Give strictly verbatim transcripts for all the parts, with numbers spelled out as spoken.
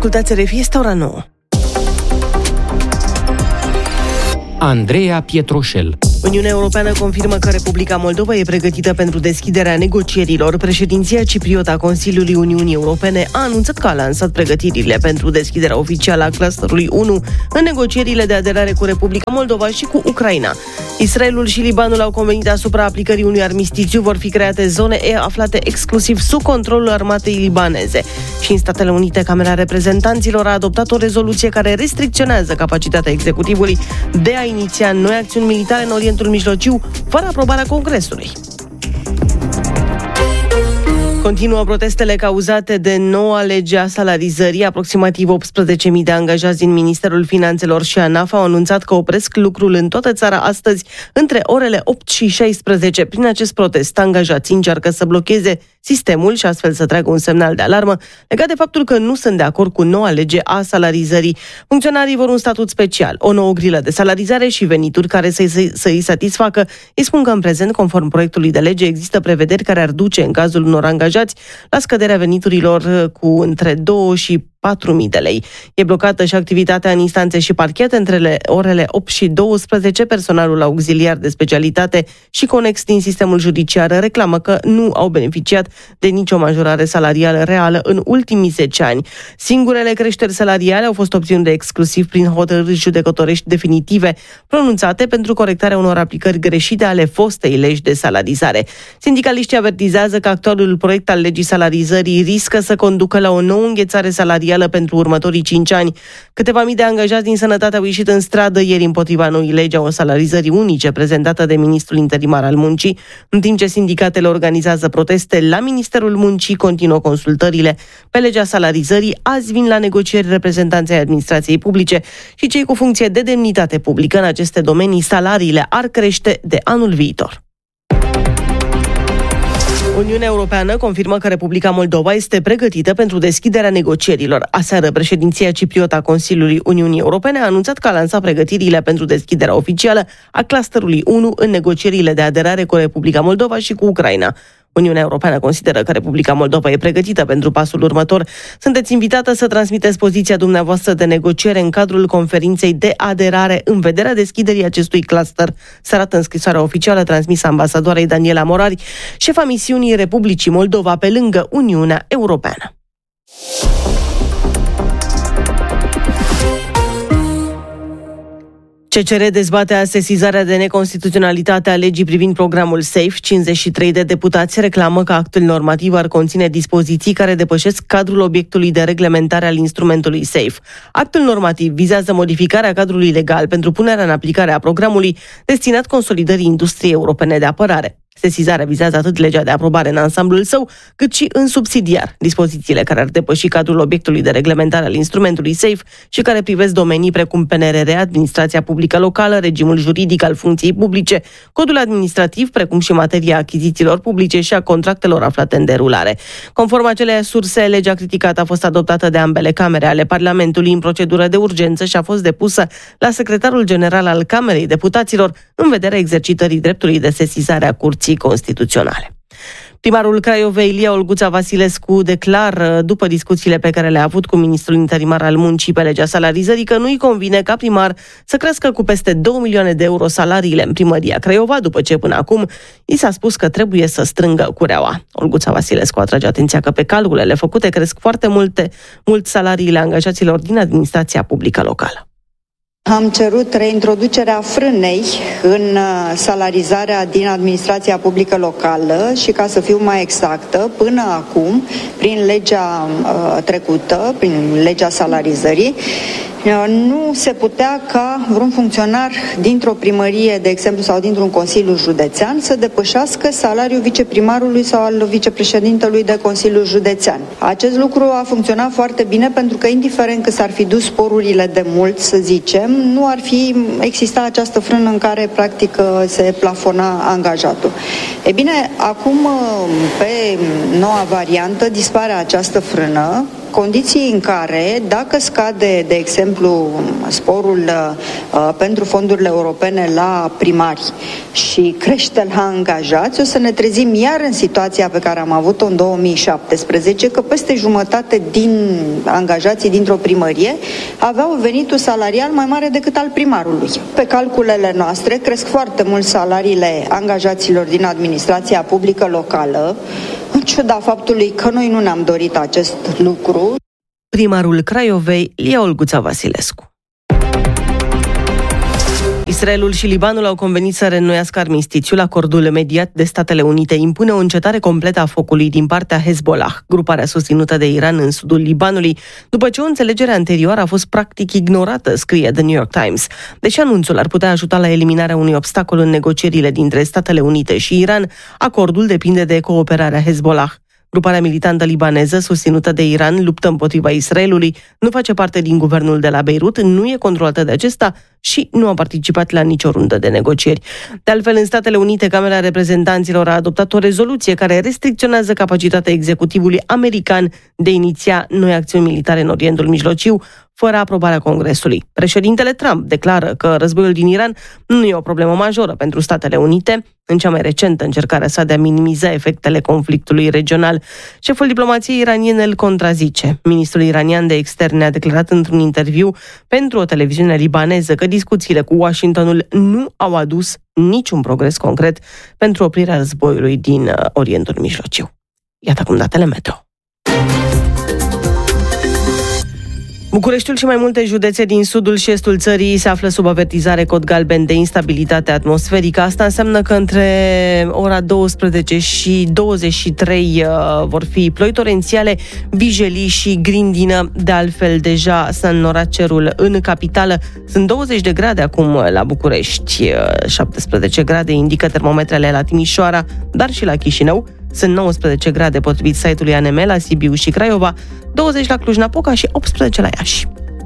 Ascultați R F I, este ora nouă. Andreea Pietroșel. Uniunea Europeană confirmă că Republica Moldova e pregătită pentru deschiderea negocierilor. Președinția cipriotă a Consiliului Uniunii Europene a anunțat că a lansat pregătirile pentru deschiderea oficială a clusterului unu în negocierile de aderare cu Republica Moldova și cu Ucraina. Israelul și Libanul au convenit asupra aplicării unui armistițiu. Vor fi create zone aflate exclusiv sub controlul armatei libaneze. Și în Statele Unite, Camera Reprezentanților a adoptat o rezoluție care restricționează capacitatea executivului de a iniția noi acțiuni militare în Orientul Mijlociu, fără aprobarea Congresului. Continuă protestele cauzate de noua lege a salarizării. Aproximativ optsprezece mii de angajați din Ministerul Finanțelor și ANAF au anunțat că opresc lucrul în toată țara astăzi între orele opt și șaisprezece. Prin acest protest, angajații încearcă să blocheze sistemul și astfel să tragă un semnal de alarmă legat de faptul că nu sunt de acord cu noua lege a salarizării. Funcționarii vor un statut special, o nouă grilă de salarizare și venituri care să-i, să-i satisfacă. Îi spun că în prezent, conform proiectului de lege, există prevederi care ar duce, în cazul unor angajați, la scăderea veniturilor cu între două și patru mii de lei. E blocată și activitatea în instanțe și parchet între orele opt și douăsprezece. Personalul auxiliar de specialitate și conex din sistemul judiciar reclamă că nu au beneficiat de nicio majorare salarială reală în ultimii zece ani. Singurele creșteri salariale au fost obținute exclusiv prin hotărâri judecătorești definitive pronunțate pentru corectarea unor aplicări greșite ale fostei legi de salarizare. Sindicaliștii avertizează că actualul proiect al legii salarizării riscă să conducă la o nouă înghețare salarială pentru următorii cinci ani. Câteva mii de angajați din sănătate au ieșit în stradă ieri împotriva noii legi a o salarizării unice prezentată de ministrul interimar al muncii. În timp ce sindicatele organizează proteste la Ministerul Muncii, continuă consultările pe legea salarizării. Azi vin la negocieri reprezentanții administrației publice și cei cu funcție de demnitate publică. În aceste domenii, salariile ar crește de anul viitor. Uniunea Europeană confirmă că Republica Moldova este pregătită pentru deschiderea negocierilor. Aseară, președinția cipriotă a Consiliului Uniunii Europene a anunțat că a lansat pregătirile pentru deschiderea oficială a clusterului unu în negocierile de aderare cu Republica Moldova și cu Ucraina. Uniunea Europeană consideră că Republica Moldova e pregătită pentru pasul următor. Sunteți invitată să transmiteți poziția dumneavoastră de negociere în cadrul conferinței de aderare în vederea deschiderii acestui cluster, se arată în scrisoarea oficială transmisă ambasadoarei Daniela Morari, șefa misiunii Republicii Moldova pe lângă Uniunea Europeană. C C R dezbate sesizarea de neconstituționalitate a legii privind programul SAFE. cincizeci și trei de deputați reclamă că actul normativ ar conține dispoziții care depășesc cadrul obiectului de reglementare al instrumentului SAFE. Actul normativ vizează modificarea cadrului legal pentru punerea în aplicare a programului destinat consolidării industriei europene de apărare. Sesizarea vizează atât legea de aprobare în ansamblul său, cât și în subsidiar, dispozițiile care ar depăși cadrul obiectului de reglementare al instrumentului SAFE și care privesc domenii precum P N R R, administrația publică locală, regimul juridic al funcției publice, codul administrativ, precum și materia achizițiilor publice și a contractelor aflate în derulare. Conform acelei surse, legea criticată a fost adoptată de ambele camere ale Parlamentului în procedură de urgență și a fost depusă la secretarul general al Camerei Deputaților în vederea exercitării dreptului de sesizare a Curții Constituționale. Primarul Craiovei, Ilie Olguța Vasilescu, declară, după discuțiile pe care le-a avut cu ministrul interimar al muncii pe legea salarizării, că nu-i convine ca primar să crească cu peste două milioane de euro salariile în primăria Craiova, după ce până acum i s-a spus că trebuie să strângă cureaua. Olguța Vasilescu atrage atenția că pe calculele făcute cresc foarte multe, mult salariile angajaților din administrația publică locală. Am cerut reintroducerea frânei în salarizarea din administrația publică locală și, ca să fiu mai exactă, până acum, prin legea uh, trecută, prin legea salarizării, nu se putea ca vreun funcționar dintr-o primărie, de exemplu, sau dintr-un consiliu județean să depășească salariul viceprimarului sau al vicepreședintelui de consiliu județean. Acest lucru a funcționat foarte bine pentru că, indiferent că s-ar fi dus sporurile de mult, să zicem, nu ar fi existat această frână în care, practic, se plafona angajatul. E bine, acum, pe noua variantă, dispare această frână. condiții în care, dacă scade, de exemplu, sporul uh, pentru fondurile europene la primari și crește la angajați, o să ne trezim iar în situația pe care am avut-o în două mii șaptesprezece, că peste jumătate din angajații dintr-o primărie aveau venitul salarial mai mare decât al primarului. Pe calculele noastre cresc foarte mult salariile angajaților din administrația publică locală, în ciuda faptului că noi nu ne-am dorit acest lucru. Primarul Craiovei, Lia Olguța Vasilescu. Israelul și Libanul au convenit să reînnoiască armistițiul. Acordul mediat de Statele Unite impune o încetare completă a focului din partea Hezbollah, gruparea susținută de Iran în sudul Libanului, după ce o înțelegere anterioară a fost practic ignorată, scrie The New York Times. Deși anunțul ar putea ajuta la eliminarea unui obstacol în negocierile dintre Statele Unite și Iran, acordul depinde de cooperarea Hezbollah. Gruparea militantă libaneză, susținută de Iran, luptă împotriva Israelului, nu face parte din guvernul de la Beirut, nu e controlată de acesta și nu a participat la nicio rundă de negocieri. De altfel, în Statele Unite, Camera Reprezentanților a adoptat o rezoluție care restricționează capacitatea executivului american de a iniția noi acțiuni militare în Orientul Mijlociu, fără aprobarea Congresului. Președintele Trump declară că războiul din Iran nu e o problemă majoră pentru Statele Unite, în cea mai recentă încercare sa de a minimiza efectele conflictului regional. Șeful diplomației iraniene îl contrazice. Ministrul iranian de externe a declarat într-un interviu pentru o televiziune libaneză că discuțiile cu Washingtonul nu au adus niciun progres concret pentru oprirea războiului din Orientul Mijlociu. Iată acum datele meteo. Bucureștiul și mai multe județe din sudul și estul țării se află sub avertizare cod galben de instabilitate atmosferică. Asta înseamnă că între ora douăsprezece și douăzeci și trei uh, vor fi ploi torențiale, vijelii și grindină. De altfel, deja s-a înnorat cerul în capitală. Sunt douăzeci de grade acum la București, uh, șaptesprezece grade indică termometrele la Timișoara, dar și la Chișinău. Sunt nouăsprezece grade potrivit site-ului A N M la Sibiu și Craiova, douăzeci la Cluj-Napoca și optsprezece la Iași.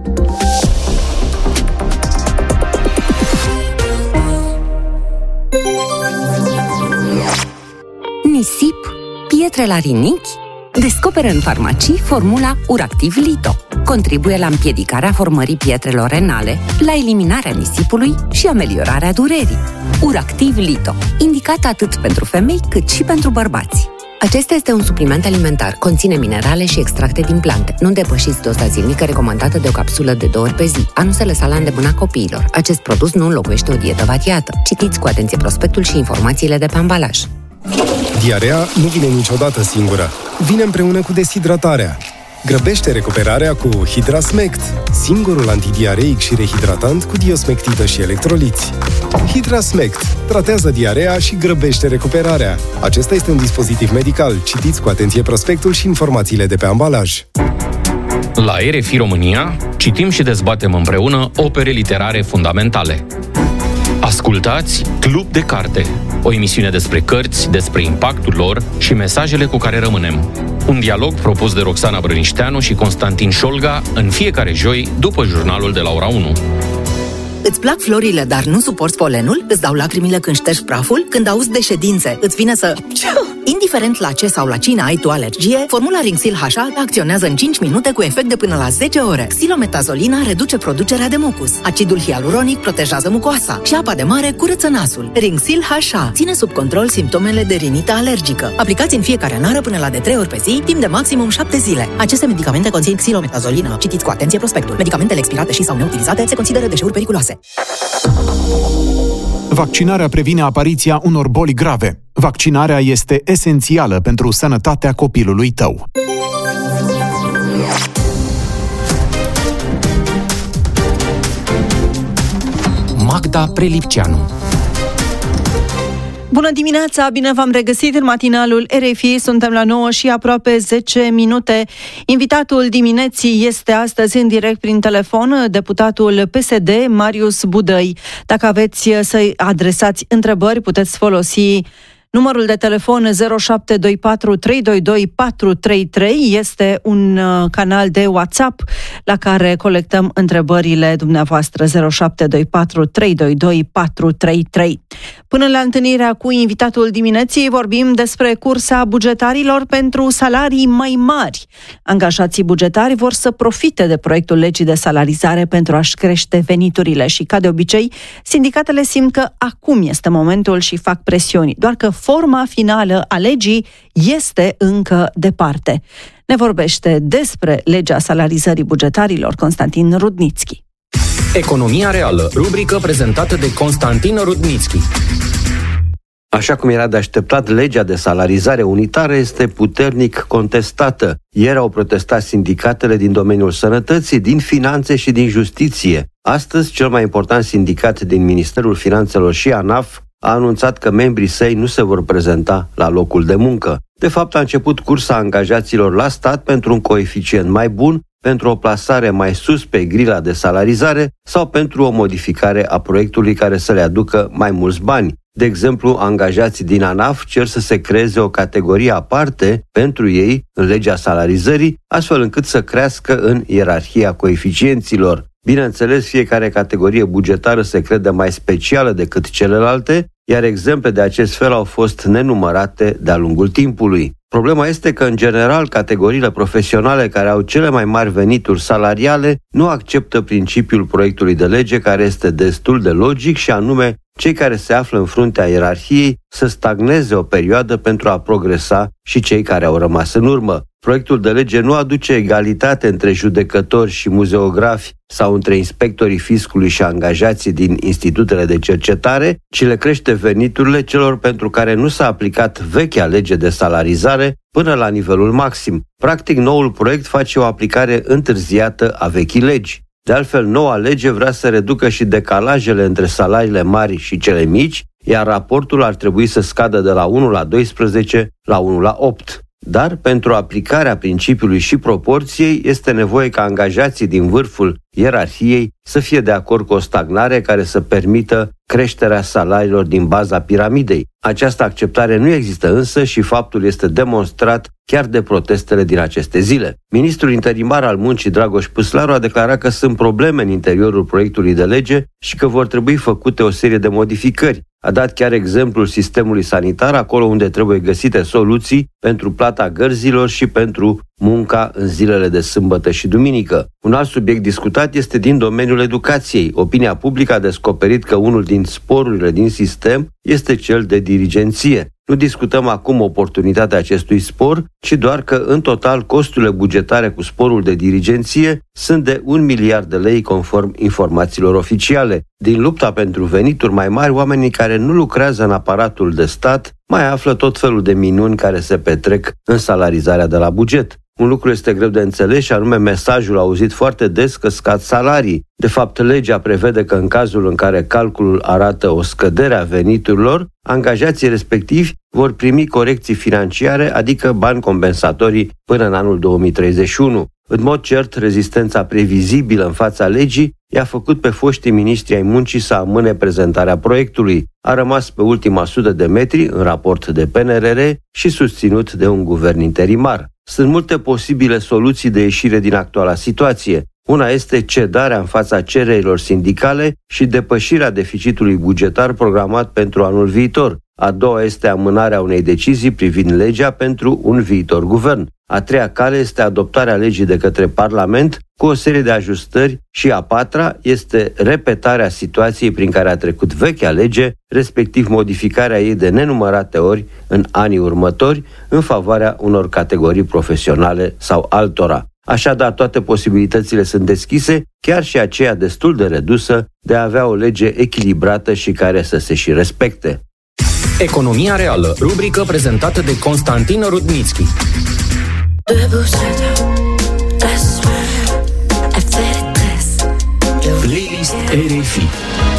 Nisip, pietre la rinichi? Descoperă în farmacii formula Uractiv Lito. Contribuie la împiedicarea formării pietrelor renale, la eliminarea nisipului și ameliorarea durerii. Uractiv Lito, indicat atât pentru femei cât și pentru bărbați. Acesta este un supliment alimentar, conține minerale și extracte din plante. Nu depășiți doza zilnică recomandată de o capsulă de două ori pe zi. A nu se lăsa la îndemâna copiilor. Acest produs nu înlocuiește o dietă variată. Citiți cu atenție prospectul și informațiile de pe ambalaj. Diarea nu vine niciodată singură. Vine împreună cu deshidratarea. Grăbește recuperarea cu Hidrasmect, singurul antidiareic și rehidratant cu diosmectită și electroliți. Hidrasmect tratează diarea și grăbește recuperarea. Acesta este un dispozitiv medical. Citiți cu atenție prospectul și informațiile de pe ambalaj. La R F I România citim și dezbatem împreună opere literare fundamentale. Ascultați Club de Carte, o emisiune despre cărți, despre impactul lor și mesajele cu care rămânem. Un dialog propus de Roxana Brănișteanu și Constantin Șolga în fiecare joi după jurnalul de la ora unu. Îți plac florile, dar nu suporți polenul? Îți dau lacrimile când ștergi praful? Când auzi de ședințe, îți vine să... Indiferent la ce sau la cine ai tu alergie, formula Rinxil H A acționează în cinci minute cu efect de până la zece ore. Xilometazoline reduce producerea de mucus. Acidul hialuronic protejează mucoasa și apa de mare curăță nasul. Rinxil H A ține sub control simptomele de rinită alergică. Aplicați în fiecare nară până la de trei ori pe zi, timp de maximum șapte zile. Aceste medicamente conțin xilometazolină. Citiți cu atenție prospectul. Medicamentele expirate și sau neutilizate se consideră deșeuri periculoase. Vaccinarea previne apariția unor boli grave. Vaccinarea este esențială pentru sănătatea copilului tău. Magda Prelipceanu. Bună dimineața, bine v-am regăsit în matinalul R F I, suntem la nouă și aproape zece minute. Invitatul dimineții este astăzi în direct prin telefon, deputatul P S D, Marius Budăi. Dacă aveți să-i adresați întrebări, puteți folosi numărul de telefon zero șapte doi patru trei doi doi patru trei trei, este un canal de WhatsApp la care colectăm întrebările dumneavoastră zero șapte doi patru trei doi doi patru trei trei. Până la întâlnirea cu invitatul dimineții vorbim despre cursa bugetarilor pentru salarii mai mari. Angajații bugetari vor să profite de proiectul legii de salarizare pentru a-și crește veniturile și, ca de obicei, sindicatele simt că acum este momentul și fac presiuni, doar că forma finală a legii este încă departe. Ne vorbește despre legea salarizării bugetarilor Constantin Rudnițchi. Economia reală, rubrică prezentată de Constantin Rudnițchi. Așa cum era de așteptat, legea de salarizare unitară este puternic contestată. Ieri au protestat sindicatele din domeniul sănătății, din finanțe și din justiție. Astăzi, cel mai important sindicat din Ministerul Finanțelor și ANAF a anunțat că membrii săi nu se vor prezenta la locul de muncă. De fapt, a început cursa angajaților la stat pentru un coeficient mai bun, pentru o plasare mai sus pe grila de salarizare sau pentru o modificare a proiectului care să le aducă mai mulți bani. De exemplu, angajații din ANAF cer să se creeze o categorie aparte pentru ei în legea salarizării, astfel încât să crească în ierarhia coeficienților. Bineînțeles, fiecare categorie bugetară se crede mai specială decât celelalte, iar exemple de acest fel au fost nenumărate de-a lungul timpului. Problema este că, în general, categoriile profesionale care au cele mai mari venituri salariale nu acceptă principiul proiectului de lege, care este destul de logic, și anume cei care se află în fruntea ierarhiei să stagneze o perioadă pentru a progresa și cei care au rămas în urmă. Proiectul de lege nu aduce egalitate între judecători și muzeografi sau între inspectorii fiscului și angajații din institutele de cercetare, ci le crește veniturile celor pentru care nu s-a aplicat vechea lege de salarizare până la nivelul maxim. Practic, noul proiect face o aplicare întârziată a vechii legi. De altfel, noua lege vrea să reducă și decalajele între salariile mari și cele mici, iar raportul ar trebui să scadă de la unu la doisprezece la unu la opt. Dar pentru aplicarea principiului și proporției este nevoie ca angajații din vârful ierarhiei să fie de acord cu o stagnare care să permită creșterea salariilor din baza piramidei. Această acceptare nu există însă și faptul este demonstrat chiar de protestele din aceste zile. Ministrul interimar al muncii, Dragoș Păslaru, a declarat că sunt probleme în interiorul proiectului de lege și că vor trebui făcute o serie de modificări. A dat chiar exemplul sistemului sanitar, acolo unde trebuie găsite soluții pentru plata gărzilor și pentru munca în zilele de sâmbătă și duminică. Un alt subiect discutat este din domeniul educației. Opinia publică a descoperit că unul din sporurile din sistem este cel de dirigenție. Nu discutăm acum oportunitatea acestui spor, ci doar că, în total, costurile bugetare cu sporul de dirigenție sunt de un miliard de lei conform informațiilor oficiale. Din lupta pentru venituri mai mari, oamenii care nu lucrează în aparatul de stat mai află tot felul de minuni care se petrec în salarizarea de la buget. Un lucru este greu de înțeles și anume mesajul auzit foarte des că scad salarii. De fapt, legea prevede că în cazul în care calculul arată o scădere a veniturilor, angajații respectivi vor primi corecții financiare, adică bani compensatorii până în anul două mii treizeci și unu. În mod cert, rezistența previzibilă în fața legii i-a făcut pe foștii miniștri ai muncii să amâne prezentarea proiectului. A rămas pe ultima sută de metri în raport de P N R R și susținut de un guvern interimar. Sunt multe posibile soluții de ieșire din actuala situație. Una este cedarea în fața cererilor sindicale și depășirea deficitului bugetar programat pentru anul viitor. A doua este amânarea unei decizii privind legea pentru un viitor guvern. A treia cale este adoptarea legii de către Parlament cu o serie de ajustări și a patra este repetarea situației prin care a trecut vechea lege, respectiv modificarea ei de nenumărate ori în anii următori în favoarea unor categorii profesionale sau altora. Așadar, toate posibilitățile sunt deschise, chiar și aceea destul de redusă, de a avea o lege echilibrată și care să se și respecte. Economia reală, rubrică prezentată de Constantin Rudnițchi. Playlist R F I.